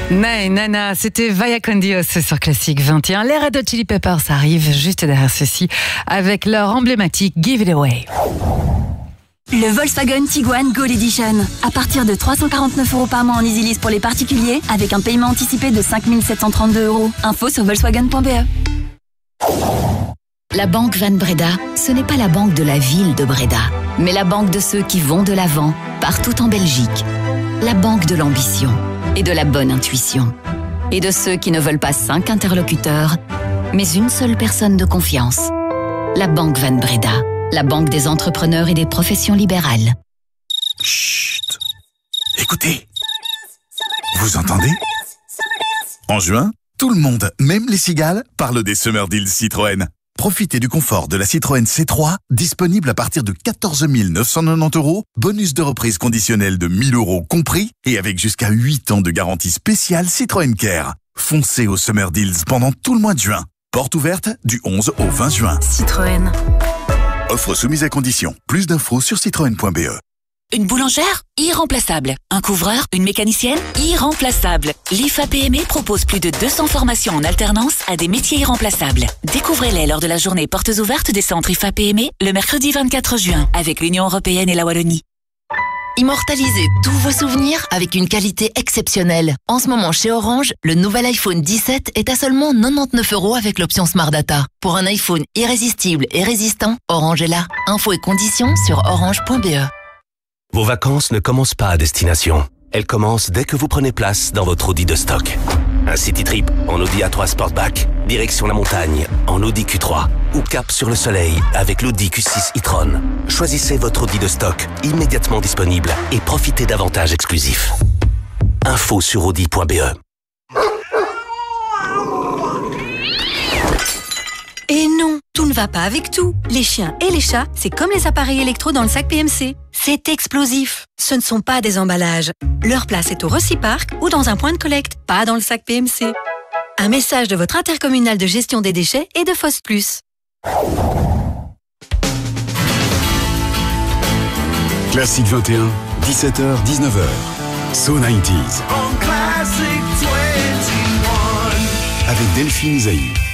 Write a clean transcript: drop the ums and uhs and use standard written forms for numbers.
Nay, Nana, c'était Vaya con Dios sur Classique 21. Les Red Hot Chili Peppers arrivent juste derrière ceci avec leur emblématique Give It Away. Le Volkswagen Tiguan Gold Edition. À partir de 349 € par mois en EasyLease pour les particuliers, avec un paiement anticipé de 5 732 €. Info sur volkswagen.be. La banque Van Breda, ce n'est pas la banque de la ville de Breda, mais la banque de ceux qui vont de l'avant, partout en Belgique. La banque de l'ambition et de la bonne intuition. Et de ceux qui ne veulent pas 5 interlocuteurs, mais une seule personne de confiance. La banque Van Breda, la banque des entrepreneurs et des professions libérales. Chut! Écoutez! Vous entendez? En juin, tout le monde, même les cigales, parle des Summer Deals Citroën. Profitez du confort de la Citroën C3, disponible à partir de 14 990 €, bonus de reprise conditionnel de 1 000 € compris, et avec jusqu'à 8 ans de garantie spéciale Citroën Care. Foncez aux Summer Deals pendant tout le mois de juin. Porte ouverte du 11 au 20 juin. Citroën. Offre soumise à conditions. Plus d'infos sur citroën.be. Une boulangère? Irremplaçable. Un couvreur? Une mécanicienne? Irremplaçable. L'IFA PME propose plus de 200 formations en alternance à des métiers irremplaçables. Découvrez-les lors de la journée portes ouvertes des centres IFA PME le mercredi 24 juin avec l'Union Européenne et la Wallonie. Immortalisez tous vos souvenirs avec une qualité exceptionnelle. En ce moment chez Orange, le nouvel iPhone 17 est à seulement 99 € avec l'option Smart Data. Pour un iPhone irrésistible et résistant, Orange est là. Infos et conditions sur orange.be. Vos vacances ne commencent pas à destination. Elles commencent dès que vous prenez place dans votre Audi de stock. Un city trip en Audi A3 Sportback, direction la montagne en Audi Q3 ou cap sur le soleil avec l'Audi Q6 e-tron. Choisissez votre Audi de stock immédiatement disponible et profitez d'avantages exclusifs. Info sur audi.be. Et non, tout ne va pas avec tout. Les chiens et les chats, c'est comme les appareils électro dans le sac PMC. C'est explosif. Ce ne sont pas des emballages. Leur place est au Reciparc ou dans un point de collecte, pas dans le sac PMC. Un message de votre intercommunal de gestion des déchets et de Foss Plus. Classique 21, 17h, 19h. So 90s. Avec Delphine Zaï.